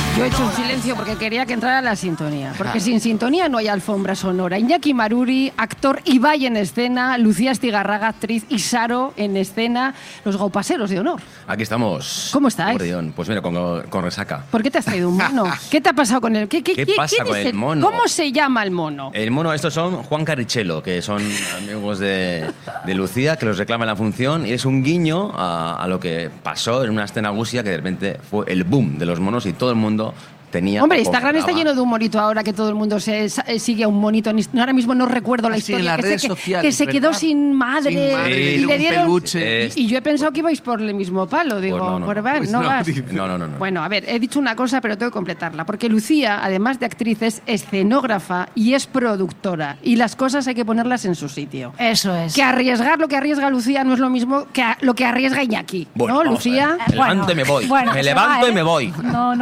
Yo he hecho un silencio porque quería que entrara la sintonía. Porque sin sintonía no hay alfombra sonora. Iñaki Maruri, actor, Ibai en escena, Lucía Astigarraga, actriz, y Saro en escena, los gaupaseros de honor. Aquí estamos. ¿Cómo estáis? Pues mira, con resaca. ¿Por qué te has traído un mono? ¿Qué te ha pasado con él? ¿Qué pasa con el mono? ¿Cómo se llama el mono? El mono, estos son Juan Carichello, que son amigos de Lucía, que los reclama en la función, y es un guiño a lo que pasó en una escena gusia que de repente fue el boom de los monos y todo el mundo tenía... Hombre, Instagram está lleno de un monito ahora que todo el mundo sigue a un monito. Ahora mismo no recuerdo la historia. En las redes sociales, que se quedó sin madre. Y le dieron peluche. Y yo he pensado que ibais por el mismo palo. Digo, pues no vas. No. Bueno, a ver, he dicho una cosa, pero tengo que completarla. Porque Lucía, además de actriz, es escenógrafa y es productora. Y las cosas hay que ponerlas en su sitio. Eso es. Que arriesgar lo que arriesga Lucía no es lo mismo que lo que arriesga Iñaki. Bueno, ¿no, Lucía? Me levanto y me voy. Me levanto y me voy.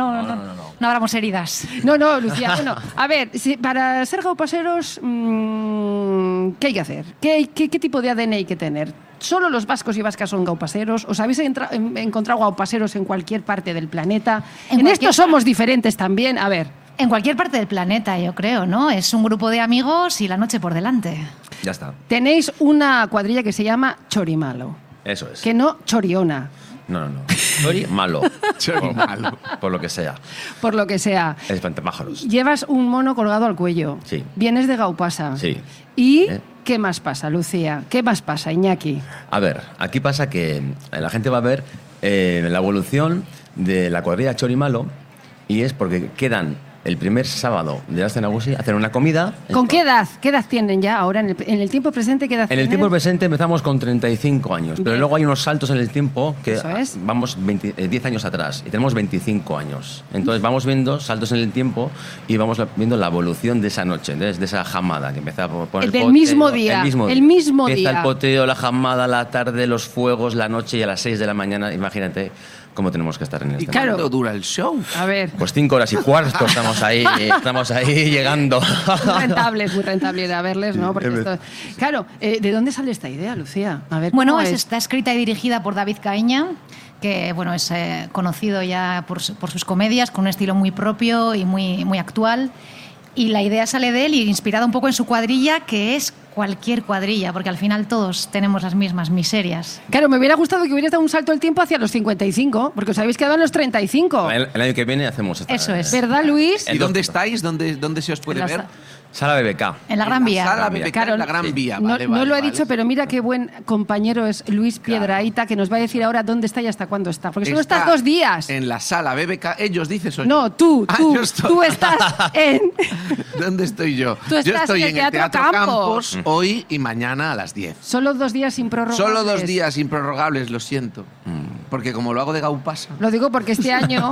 No abramos heridas. No, Lucía. Bueno, a ver, para ser gaupaseros, ¿qué hay que hacer? ¿Qué tipo de ADN hay que tener? ¿Solo los vascos y vascas son gaupaseros? ¿Os habéis encontrado gaupaseros en cualquier parte del planeta? En esto somos diferentes también. A ver. En cualquier parte del planeta, yo creo, ¿no? Es un grupo de amigos y la noche por delante. Ya está. Tenéis una cuadrilla que se llama Chorimalo. Eso es. Que no Choriona. No. Chori malo. Chori malo. Por lo que sea. Por lo que sea. Es espantapájaros. Llevas un mono colgado al cuello. Sí. Vienes de Gaupasa. Sí. ¿Y qué más pasa, Lucía? ¿Qué más pasa, Iñaki? A ver, aquí pasa que la gente va a ver la evolución de la cuadrilla Chorimalo, y es porque quedan el primer sábado de la escena gusi hacen una comida. ¿Con qué edad? ¿Qué edad tienen ya ahora? En el tiempo presente, ¿qué edad tienen? En el tiempo presente empezamos con 35 años, pero Bien. luego hay unos saltos en el tiempo que Eso es. vamos 10 años atrás y tenemos 25 años. Entonces vamos viendo saltos en el tiempo y vamos viendo la evolución de esa noche, de esa jamada que empieza por el Del poteo, mismo día. El mismo empieza día. el poteo, la jamada, la tarde, los fuegos, la noche, y a las 6 de la mañana, imagínate cómo tenemos que estar en ¿Y este claro. cuánto dura el show? A ver. Pues 5 horas y cuarto estamos ahí llegando. Muy rentable ir a verles, ¿no? Porque claro, ¿de dónde sale esta idea, Lucía? A ver, Bueno, ¿cómo es? está escrita y dirigida por David Caíña, que bueno, es conocido ya por sus comedias, con un estilo muy propio y muy actual. Y la idea sale de él y inspirada un poco en su cuadrilla, que es cualquier cuadrilla, porque al final todos tenemos las mismas miserias. Claro, me hubiera gustado que hubieras dado un salto del tiempo hacia los 55, porque os habéis quedado en los 35. El año que viene hacemos esta. Eso es. ¿Verdad, Luis? ¿Y dónde estáis? ¿Dónde se os puede ver? Sala BBK. En la Gran Vía. Sala BBK, Claro, en la Gran Vía. No, Vale, no lo he vale. dicho, pero mira qué buen compañero es Luis Piedrahíta, que nos va a decir ahora dónde está y hasta cuándo está. Porque solo estás 2 días. En la sala BBK. Ellos dices o No, yo? tú yo estoy. tú estás en... ¿Dónde estoy yo? Tú Yo estás estoy en el Teatro Campos. hoy y mañana a las 10. Solo 2 días improrrogables. Solo 2 días improrrogables, lo siento. Porque como lo hago de Gaupasa. Lo digo porque este año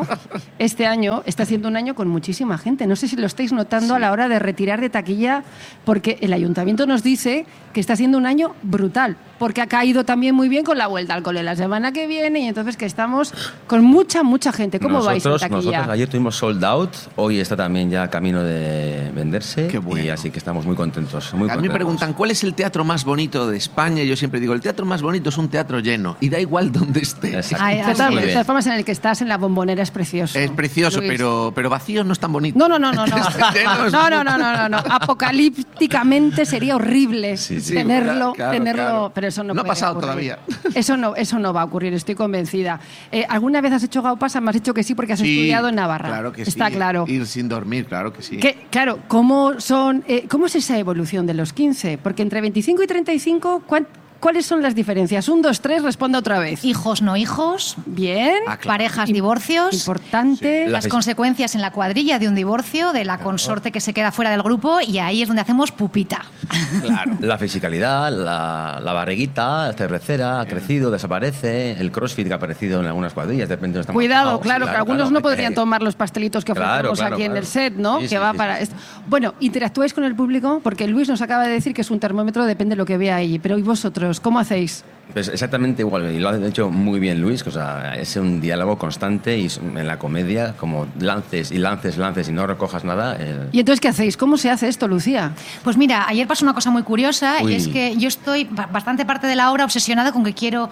está siendo un año con muchísima gente. No sé si lo estáis notando a la hora de retirar de taquilla, porque el ayuntamiento nos dice que está siendo un año brutal, porque ha caído también muy bien con la vuelta al cole la semana que viene, y entonces que estamos con mucha gente. ¿Cómo vais en taquilla? Nosotros ayer tuvimos sold out, hoy está también ya camino de venderse. Qué bueno. Y así que estamos muy contentos. A mí me preguntan, ¿cuál es el teatro más bonito de España? Y yo siempre digo, el teatro más bonito es un teatro lleno. Y da igual dónde esté. Exacto. Ay, De todas Muy bien. formas, en el que estás en la Bombonera es precioso. Es precioso, Luis. pero vacío no es tan bonito. No. Lleno es No. Apocalípticamente sería horrible Sí, tenerlo, claro. pero eso no No ha puede pasado ocurrir. todavía. Eso no va a ocurrir, estoy convencida. ¿Alguna vez has hecho Gaupasa? Me has dicho que sí, porque has Sí, estudiado en Navarra. Claro que Está sí. claro. Ir sin dormir, claro que sí. Claro, ¿cómo es esa evolución de los 15? Porque entre 25 y 35, ¿cuáles son las diferencias? 1, 2, 3, responda otra vez. Hijos, no hijos, Bien. Ah, claro. parejas, divorcios, Importante. las consecuencias en la cuadrilla de un divorcio, de la consorte que se queda fuera del grupo, y ahí es donde hacemos pupita. Claro. La fisicalidad, la barriguita, la cervecera, ha crecido, desaparece, el crossfit que ha aparecido en algunas cuadrillas, depende de dónde estamos. Cuidado, claro, que algunos no podrían tomar los pastelitos que Claro, ofrecemos aquí en el set, ¿no? Sí, que va para esto. Bueno, interactuáis con el público, porque Luis nos acaba de decir que es un termómetro, depende de lo que vea allí. Pero ¿y vosotros? ¿Cómo hacéis? Pues exactamente igual, y lo ha hecho muy bien Luis, o sea, es un diálogo constante, y en la comedia, como lances y no recojas nada. ¿Y entonces qué hacéis? ¿Cómo se hace esto, Lucía? Pues mira, ayer pasó una cosa muy curiosa, Uy. y es que yo estoy bastante parte de la obra obsesionada con que quiero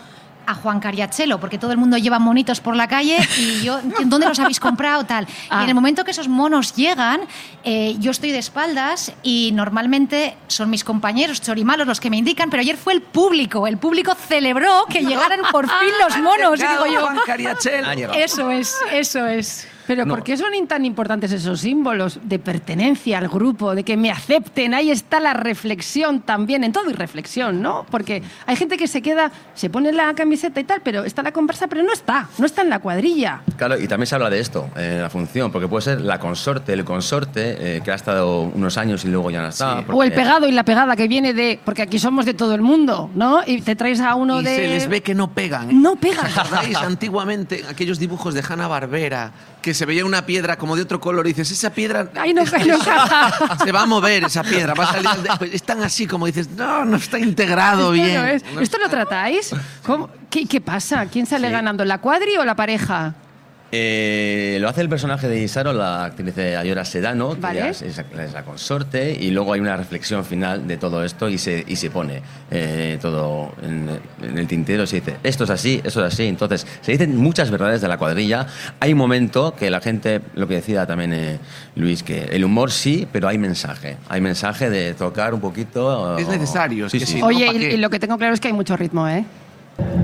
a Juan Cariachelo, porque todo el mundo lleva monitos por la calle y yo, ¿dónde los habéis comprado? Tal. Y en el momento que esos monos llegan, yo estoy de espaldas y normalmente son mis compañeros chorimalos los que me indican, pero ayer fue el público celebró que llegaran por fin los monos. Y digo yo, Juan Cariachelo. eso es. Pero No. ¿por qué son tan importantes esos símbolos de pertenencia al grupo, de que me acepten? Ahí está la reflexión también, en todo y reflexión, ¿no? Porque hay gente que se queda, se pone la camiseta y tal, pero está la conversa, pero no está en la cuadrilla. Claro, y también se habla de esto en la función, porque puede ser la consorte, el consorte, que ha estado unos años y luego ya no está. Sí. porque- O el pegado y la pegada que viene de... Porque aquí somos de todo el mundo, ¿no? Y te traes a uno Y de... se les ve que no pegan. ¿eh? No pegan. ¿Os acordáis antiguamente aquellos dibujos de Hanna-Barbera que se veía una piedra como de otro color y dices, esa piedra Ay, no encaja. se va a mover, esa piedra, va a salir pues están así como dices, no está integrado Esto bien. no es. ¿Esto lo tratáis? ¿Cómo? ¿Qué pasa? ¿Quién sale ganando? ¿La cuadri o la pareja? Lo hace el personaje de Isaro, la actriz de Ayora Sedano, que Vale. ya es la consorte, y luego hay una reflexión final de todo esto y se pone todo en el tintero. Se dice, esto es así, eso es así. Entonces, se dicen muchas verdades de la cuadrilla. Hay un momento que la gente, lo que decía también Luis, que el humor sí, pero hay mensaje. Hay mensaje de tocar un poquito. Es necesario, es Sí, que sí. sí. No, Oye, ¿pa' qué? y lo que tengo claro es que hay mucho ritmo, ¿eh?